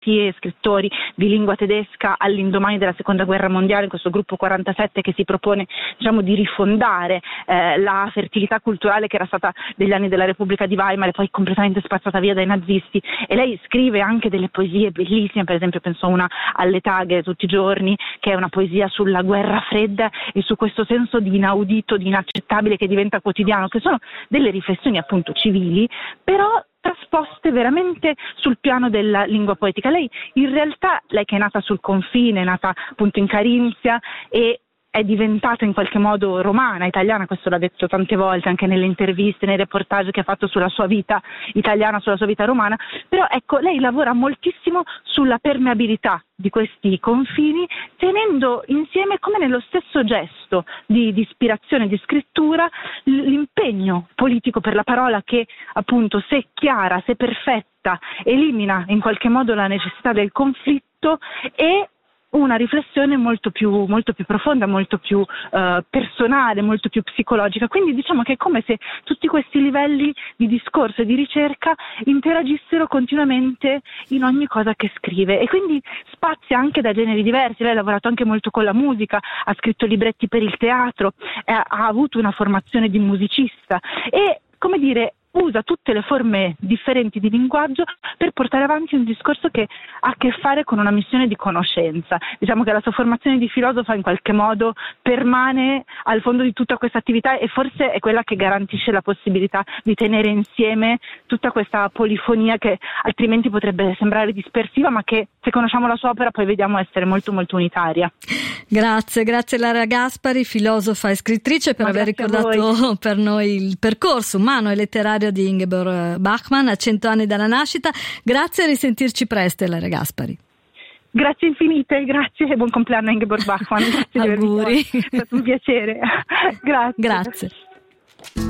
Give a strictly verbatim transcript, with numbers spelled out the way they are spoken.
e scrittori di lingua tedesca all'indomani della seconda guerra mondiale, questo gruppo quarantasette che si propone, diciamo, di rifondare eh, la fertilità culturale che era stata degli anni della Repubblica di Weimar e poi completamente spazzata via dai nazisti. E lei scrive anche delle poesie bellissime, per esempio penso una alle Taghe tutti i giorni, che è una poesia sulla guerra fredda e su questo senso di inaudito, di inaccettabile che diventa quotidiano, che sono delle riflessioni appunto civili, però trasposte veramente sul piano della lingua poetica. Lei in realtà, lei che è nata sul confine, è nata appunto in Carinzia e è diventata in qualche modo romana, italiana, questo l'ha detto tante volte anche nelle interviste, nei reportage che ha fatto sulla sua vita italiana, sulla sua vita romana, però ecco, lei lavora moltissimo sulla permeabilità di questi confini, tenendo insieme, come nello stesso gesto di, di ispirazione, di scrittura, l'impegno politico per la parola che appunto, se chiara, se perfetta, elimina in qualche modo la necessità del conflitto e una riflessione molto più, molto più profonda, molto più uh, personale, molto più psicologica. Quindi diciamo che è come se tutti questi livelli di discorso e di ricerca interagissero continuamente in ogni cosa che scrive, e quindi spazia anche da generi diversi. Lei ha lavorato anche molto con la musica, ha scritto libretti per il teatro, eh, ha avuto una formazione di musicista e, come dire, usa tutte le forme differenti di linguaggio per portare avanti un discorso che ha a che fare con una missione di conoscenza. Diciamo che la sua formazione di filosofa in qualche modo permane al fondo di tutta questa attività e forse è quella che garantisce la possibilità di tenere insieme tutta questa polifonia che altrimenti potrebbe sembrare dispersiva, ma che, se conosciamo la sua opera, poi vediamo essere molto molto unitaria. Grazie, grazie Lara Gaspari, filosofa e scrittrice, per ma aver ricordato per noi il percorso umano e letterario di Ingeborg Bachmann a cento anni dalla nascita. Grazie, a risentirci presto, Lara Gaspari. Grazie infinite, grazie e buon compleanno Ingeborg Bachmann. Grazie. Auguri. È stato un piacere. Grazie. Grazie.